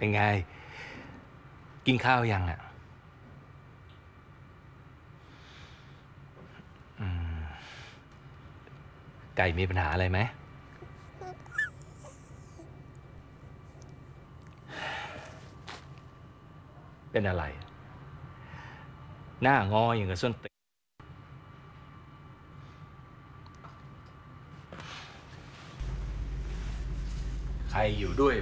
เป็นไงกินข้าวยังอ่ะไก่มีปัญหาอะไรไหมเป็นอะไร หน้างออย่างกับส้นตีนใครอยู่ด้วย